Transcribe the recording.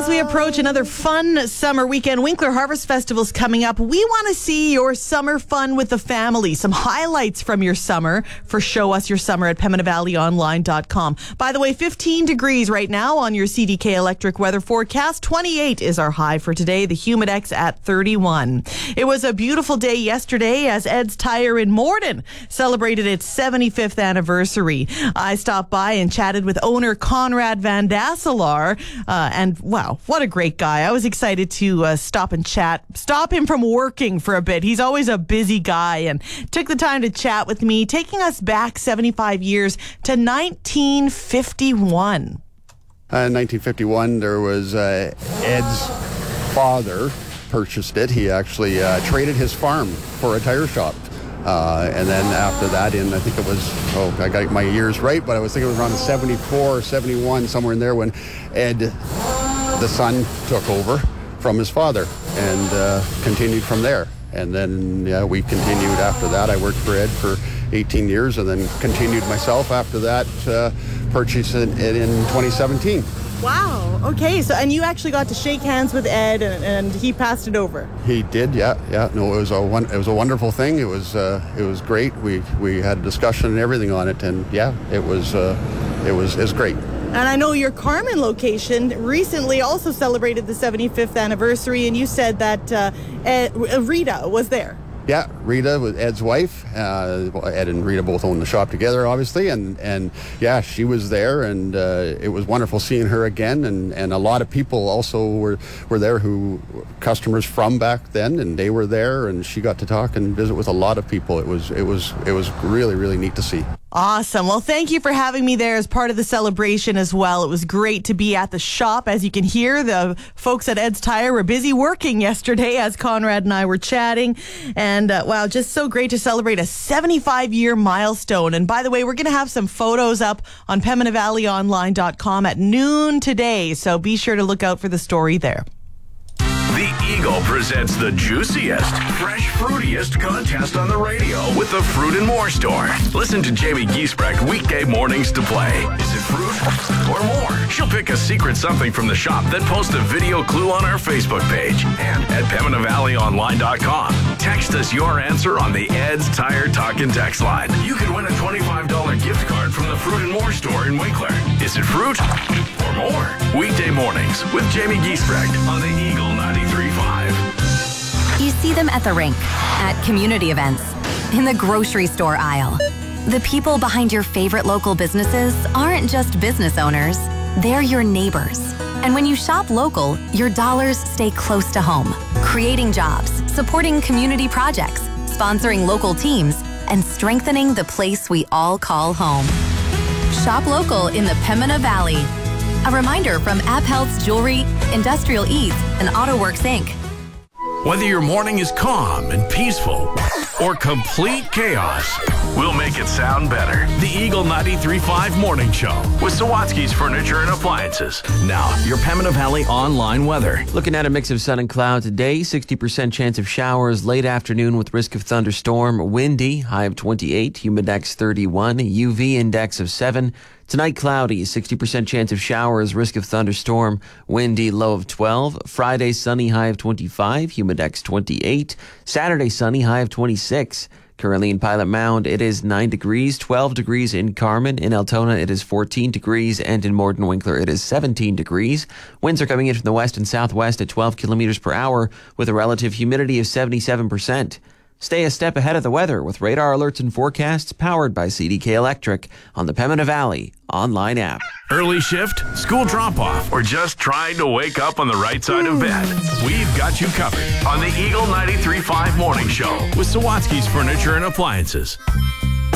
as we approach another fun summer weekend, Winkler Harvest Festival's coming up. We want to see your summer fun with the family. Some highlights from your summer for Show Us Your Summer at PembinaValleyOnline.com. By the way, 15 degrees right now on your CDK Electric weather forecast. 28 is our high for today. The Humidex at 31. It was a beautiful day yesterday as Ed's Tire in Morden celebrated its 75th anniversary. I stopped by and chatted with owner Conrad Van Daselaar. And wow, what a great guy. I was excited to stop and chat, stop him from working for a bit. He's always a busy guy and took the time to chat with me, taking us back 75 years to 1951. In 1951, there was Ed's father purchased it. He actually traded his farm for a tire shop. And then after that, I think it was, I got my years right, but I was thinking it was around 74 or 71, somewhere in there, when Ed, the son, took over from his father and continued from there. And then we continued after that. I worked for Ed for 18 years and then continued myself after that, purchased it in 2017. Wow. Okay. So, and you actually got to shake hands with Ed, and he passed it over. He did. Yeah. No, it was a wonderful thing. It was great. We had a discussion and everything on it, and yeah, it was great. And I know your Carman location recently also celebrated the 75th anniversary, and you said that Rita was there. Yeah, Rita was Ed's wife. Ed and Rita both own the shop together, obviously, and yeah, she was there, and it was wonderful seeing her again. And a lot of people also were there who customers from back then, and they were there, and she got to talk and visit with a lot of people. It was really, really neat to see. Awesome. Well, thank you for having me there as part of the celebration as well. It was great to be at the shop. As you can hear, the folks at Ed's Tire were busy working yesterday as Conrad and I were chatting. And wow, just so great to celebrate a 75-year milestone. And by the way, we're going to have some photos up on PembinaValleyOnline.com at noon today. So be sure to look out for the story there. The Eagle presents the juiciest, fresh, fruitiest contest on the radio with the Fruit and More Store. Listen to Jamie Giesbrecht weekday mornings to play. Is it fruit or more? She'll pick a secret something from the shop, then post a video clue on our Facebook page and at PembinaValleyOnline.com. Text us your answer on the Ed's Tire Talk and Text line. You could win a $25 gift card from the Fruit and More Store in Winkler. Is it fruit or more? Weekday mornings with Jamie Giesbrecht on the Eagle 93.5. You see them at the rink, at community events, in the grocery store aisle. The people behind your favorite local businesses aren't just business owners, they're your neighbors. And when you shop local, your dollars stay close to home, creating jobs, supporting community projects, sponsoring local teams, and strengthening the place we all call home. Shop local in the Pembina Valley. A reminder from AppHealth's Jewelry, Industrial Eats, and AutoWorks Inc. Whether your morning is calm and peaceful or complete chaos, we'll make it sound better. The Eagle 93.5 Morning Show with Sawatsky's Furniture and Appliances. Now, your Pembina Valley online weather. Looking at a mix of sun and cloud today, 60% chance of showers late afternoon with risk of thunderstorm. Windy, high of 28, humidex 31, UV index of 7. Tonight, cloudy, 60% chance of showers, risk of thunderstorm, windy, low of 12. Friday, sunny, high of 25, humidex 28. Saturday, sunny, high of 26. Currently in Pilot Mound, it is 9 degrees, 12 degrees in Carman. In Altona, it is 14 degrees, and in Morden Winkler, it is 17 degrees. Winds are coming in from the west and southwest at 12 kilometers per hour with a relative humidity of 77%. Stay a step ahead of the weather with radar alerts and forecasts powered by CDK Electric on the Pembina Valley online app. Early shift, school drop-off, or just trying to wake up on the right side of bed? We've got you covered on the Eagle 93.5 Morning Show with Sawatsky's Furniture and Appliances.